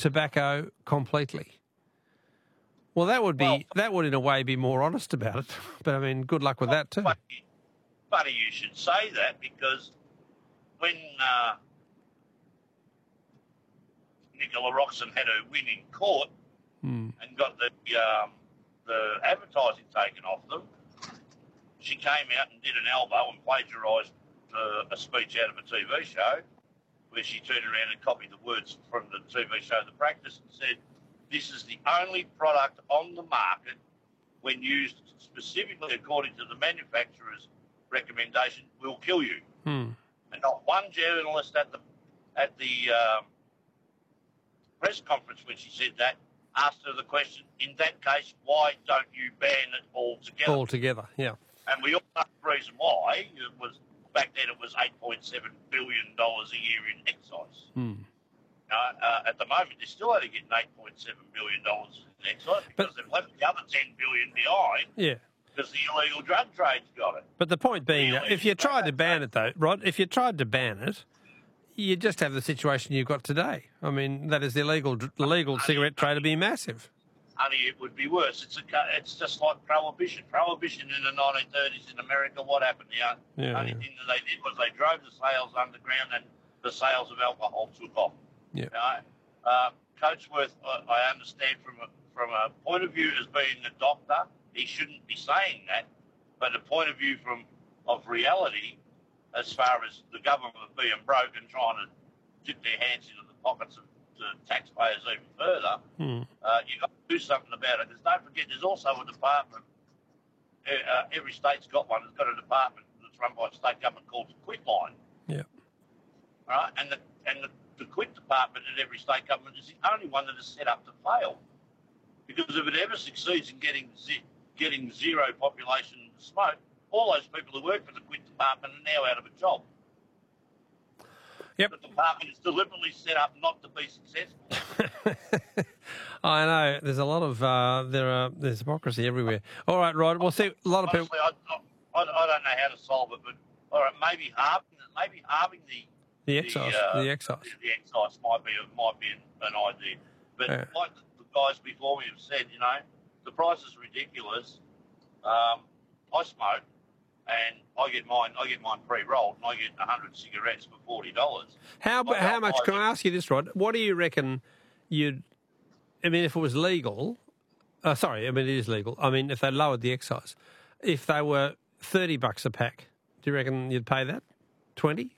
tobacco completely. Well, that would in a way be more honest about it. But I mean, good luck with that too. Funny you should say that, because when Nicola Roxon had her win in court and got the advertising taken off them, she came out and did an elbow and plagiarised a speech out of a TV show, where she turned around and copied the words from the TV show The Practice and said, "This is the only product on the market when used specifically according to the manufacturer's recommendation will kill you." And not one journalist at the press conference when she said that asked her the question, in that case, why don't you ban it altogether? Altogether, yeah. And we all know the reason why. It was back then it was $8.7 billion a year in excise. At the moment, they're still only getting $8.7 billion in excise because they've left the other $10 billion behind. Yeah. Because the illegal drug trade's got it. But the point being, if you tried to ban it, though, Rod, if you tried to ban it, you just have the situation you've got today. I mean, that is the illegal cigarette trade to be massive. Only it would be worse. It's just like prohibition. Prohibition in the 1930s in America, what happened? The only thing that they did was they drove the sales underground and the sales of alcohol took off. Yeah. Coatsworth, I understand from a point of view as being a doctor, he shouldn't be saying that, but the point of view of reality, as far as the government being broke and trying to dip their hands into the pockets of the taxpayers even further, you've got to do something about it. Because don't forget, there's also a department, every state's got one, it's got a department that's run by a state government called the Quit Line. Yeah. Right? And the Quit department in every state government is the only one that is set up to fail. Because if it ever succeeds in getting zero population to smoke, all those people who work for the Quit department are now out of a job. Yep. The department is deliberately set up not to be successful. I know. There's a lot of there's hypocrisy everywhere. All right, Rod. We'll see a lot of people. Honestly, I don't know how to solve it, but all right, maybe halving the excise. The excise might be an idea. But like the guys before me have said, the price is ridiculous. I smoke, and I get mine pre-rolled, and I get 100 cigarettes for $40. How much? Can I ask you this, Rod? What do you reckon you'd? I mean, if it was legal, it is legal. I mean, if they lowered the excise, if they were $30 a pack, do you reckon you'd pay that? 20?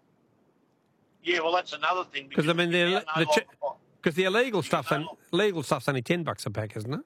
Yeah, well, that's another thing. Because I mean, because the illegal stuff's only $10 a pack, isn't it?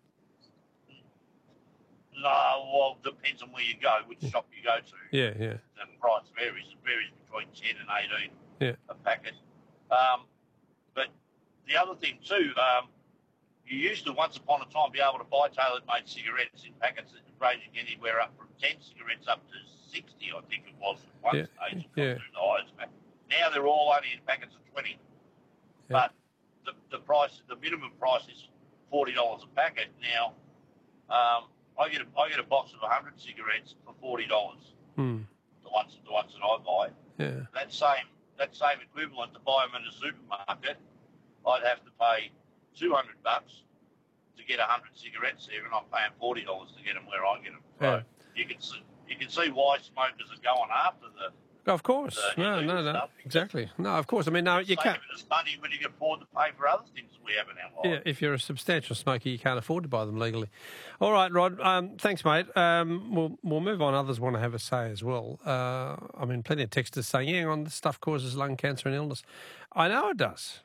No, well, depends on where you go, which shop you go to. Yeah. The price varies. It varies between 10 and 18 a packet. But the other thing too, you used to once upon a time be able to buy tailor-made cigarettes in packets that ranging anywhere up from 10 cigarettes up to 60, I think it was at one stage. Now they're all only in packets of 20. Yeah. But the minimum price is $40 a packet. Now, I get a box of 100 cigarettes for $40. The ones that I buy. Yeah. That same equivalent to buy them in a supermarket, I'd have to pay $200 to get 100 cigarettes there, and I'm paying $40 to get them where I get them. So you can see why smokers are going after the. Of course. No. Exactly. No, of course. I mean, no, you can't. It's money when you can afford to pay for other things we have in our life. Yeah, if you're a substantial smoker, you can't afford to buy them legally. All right, Rod. Thanks, mate. We'll move on. Others want to have a say as well. I mean, plenty of texters saying, hang on, this stuff causes lung cancer and illness. I know it does.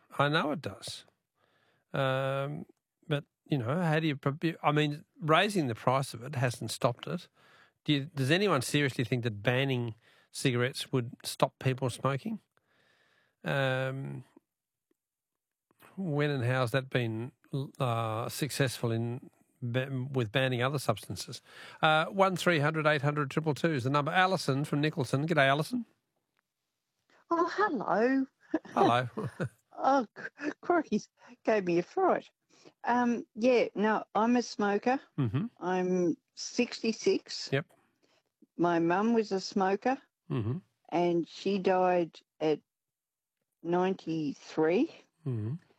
But, how do you... I mean, raising the price of it hasn't stopped it. Does anyone seriously think that banning cigarettes would stop people smoking? When and how has that been successful with banning other substances? 1300 800 222 is the number. Alison from Nicholson. G'day, Alison. Oh, hello. Hello. Oh, Corky's gave me a fright. I'm a smoker. Mm-hmm. I'm 66. Yep. My mum was a smoker. Mm-hmm. And she died at 93. Mm-hmm.